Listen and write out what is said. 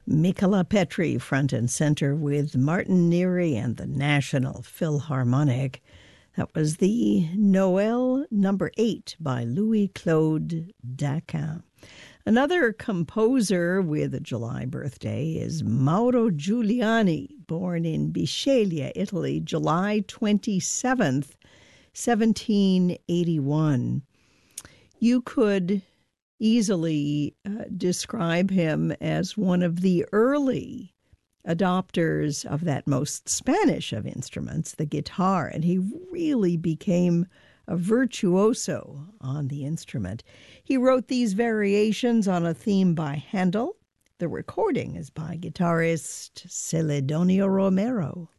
Nicola Petri front and center with Martin Neary and the National Philharmonic. That was the Noël number 8 by Louis-Claude Daquin. Another composer with a July birthday is Mauro Giuliani, born in Bisceglie, Italy, July 27th, 1781. You could easily describe him as one of the early adopters of that most Spanish of instruments, the guitar, and he really became a virtuoso on the instrument. He wrote these variations on a theme by Handel. The recording is by guitarist Celedonio Romero.